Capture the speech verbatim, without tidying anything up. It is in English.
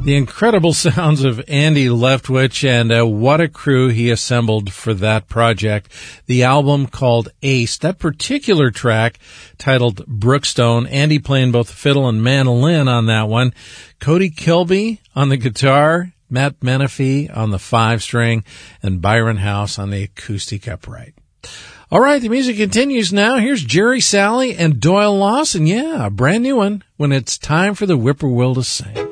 The incredible sounds of Andy Leftwich, and uh, what a crew he assembled for that project. The album called Ace, that particular track titled Brookstone, Andy playing both fiddle and mandolin on that one, Cody Kilby on the guitar, Matt Menifee on the five-string, and Byron House on the acoustic upright. All right, the music continues now. Here's Jerry Salley and Doyle Lawson. Yeah, a brand new one when it's time for the whippoorwill to sing.